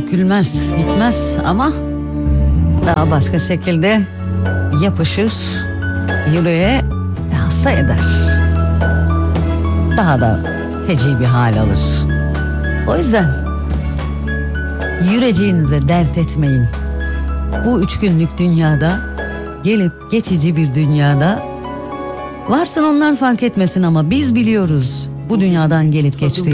dökülmez, bitmez ama daha başka şekilde yapışır, yüreğe hasta eder. Daha da feci bir hal alır. O yüzden yüreceğinize dert etmeyin. Bu 3 günlük dünyada, gelip geçici bir dünyada, varsın onlar fark etmesin ama biz biliyoruz bu dünyadan gelip geçti.